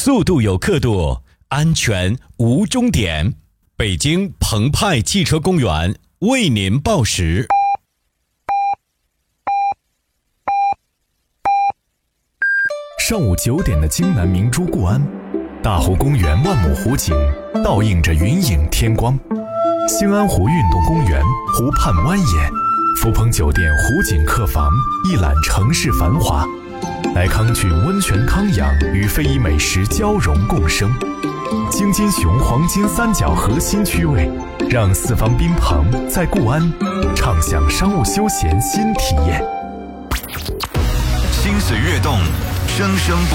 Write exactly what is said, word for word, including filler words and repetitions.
速度有刻度，安全无终点。北京澎湃汽车公园为您报时。 上午九点的京南明珠固安，大湖公园万亩湖景倒映着云影天光。兴安湖运动公园湖畔蜿蜒，福朋酒店湖景客房一览城市繁华。来康郡温泉康养与非遗美食交融共生。京津雄黄金三角核心区位，让四方宾朋在固安畅享商务休闲新体验。 心随跃动，生生不